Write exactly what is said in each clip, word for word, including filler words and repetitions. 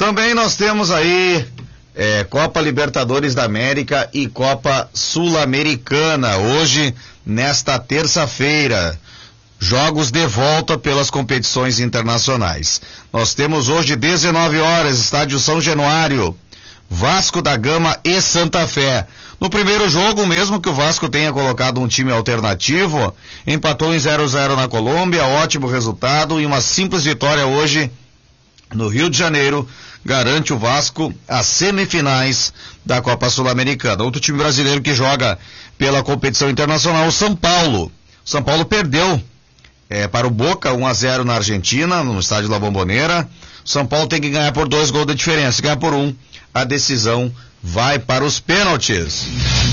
Também nós temos aí é, Copa Libertadores da América e Copa Sul-Americana, hoje, nesta terça-feira. Jogos de volta pelas competições internacionais. Nós temos hoje, dezenove horas, estádio São Januário, Vasco da Gama e Santa Fé. No primeiro jogo, mesmo que o Vasco tenha colocado um time alternativo, empatou em zero a zero na Colômbia, ótimo resultado, e uma simples vitória hoje no Rio de Janeiro garante o Vasco as semifinais da Copa Sul-Americana. Outro time brasileiro que joga pela competição internacional, o São Paulo. O São Paulo perdeu é, para o Boca um a zero na Argentina, no estádio La Bombonera. O São Paulo tem que ganhar por dois gols de diferença. Se ganhar por um, a decisão vai para os pênaltis.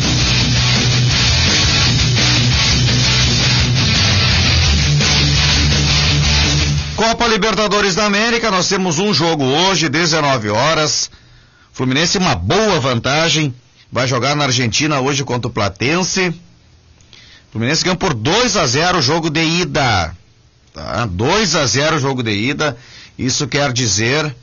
Copa Libertadores da América, nós temos um jogo hoje, dezenove horas. Fluminense uma boa vantagem, vai jogar na Argentina hoje contra o Platense. Fluminense ganhou por dois a zero o jogo de ida. Tá? dois a zero o jogo de ida. Isso quer dizer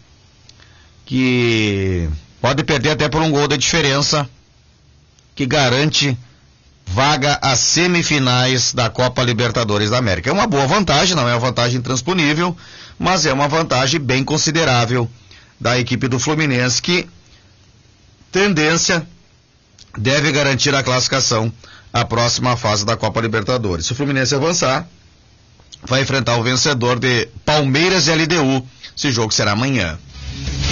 que pode perder até por um gol de diferença, que garante vaga às semifinais da Copa Libertadores da América. É uma boa vantagem, não é uma vantagem intransponível, mas é uma vantagem bem considerável da equipe do Fluminense, que tendência deve garantir a classificação à próxima fase da Copa Libertadores. Se o Fluminense avançar, vai enfrentar o vencedor de Palmeiras e L D U. Esse jogo será amanhã.